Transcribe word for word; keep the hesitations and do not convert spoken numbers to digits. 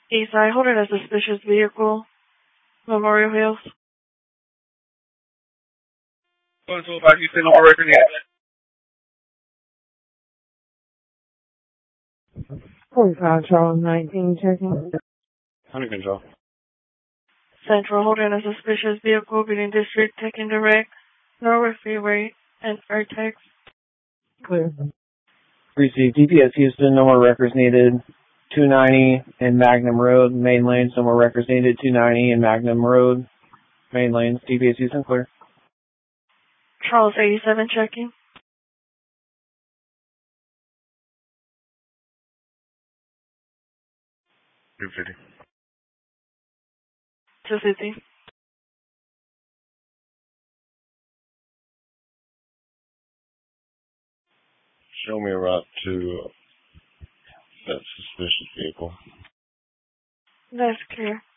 East Side Holder, a suspicious vehicle. Memorial Hills. one two five, you still on record yet? forty-five Charles nineteen checking. Under control. Central Holder, a suspicious vehicle. Beating District, taking direct. Norwood Freeway and Vertex. Clear. Received. D P S Houston, no more records needed. two ninety and Magnum Road, main lanes, no more records needed. two ninety and Magnum Road, main lanes. D P S Houston, clear. Charles eighty-seven checking. two fifty. two fifty. Show me a route to that suspicious vehicle. That's clear.